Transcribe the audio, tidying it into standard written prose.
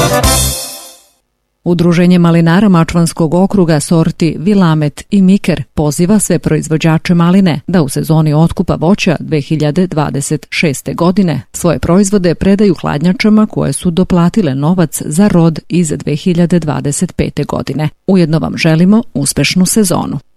Udruženje malinara Mačvanskog okruga sorti Vilamet i Miker poziva sve proizvođače maline da u sezoni otkupa voća 2026. godine svoje proizvode predaju hladnjačama koje su doplatile novac za rod iz 2025. godine. Ujedno vam želimo uspešnu sezonu.